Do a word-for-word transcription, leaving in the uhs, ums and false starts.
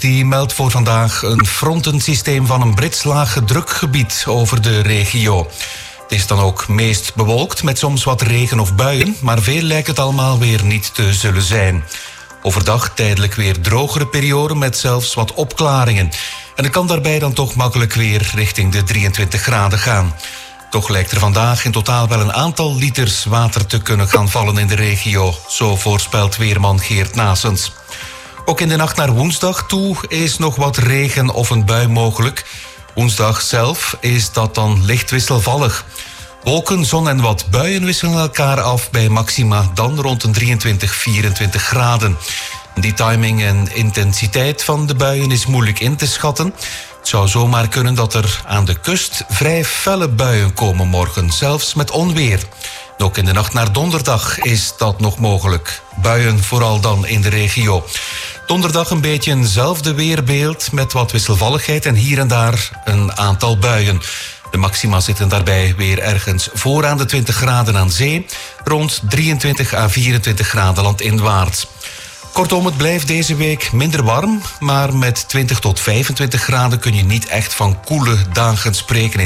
Die meldt voor vandaag een frontensysteem van een Brits lage drukgebied over de regio. Het is dan ook meest bewolkt met soms wat regen of buien, maar veel lijkt het allemaal weer niet te zullen zijn. Overdag tijdelijk weer drogere periode met zelfs wat opklaringen. En het kan daarbij dan toch makkelijk weer richting de drieëntwintig graden gaan. Toch lijkt er vandaag in totaal wel een aantal liters water te kunnen gaan vallen in de regio. Zo voorspelt weerman Geert Naessens. Ook in de nacht naar woensdag toe is nog wat regen of een bui mogelijk. Woensdag zelf is dat dan licht wisselvallig. Wolken, zon en wat buien wisselen elkaar af bij maxima dan rond een drieëntwintig, vierentwintig graden. Die timing en intensiteit van de buien is moeilijk in te schatten. Het zou zomaar kunnen dat er aan de kust vrij felle buien komen morgen, zelfs met onweer. Ook in de nacht naar donderdag is dat nog mogelijk. Buien vooral dan in de regio. Donderdag een beetje eenzelfde weerbeeld met wat wisselvalligheid en hier en daar een aantal buien. De maxima zitten daarbij weer ergens voor aan de twintig graden aan zee, rond drieëntwintig à vierentwintig graden landinwaarts. Kortom, het blijft deze week minder warm, maar met twintig tot vijfentwintig graden kun je niet echt van koele dagen spreken.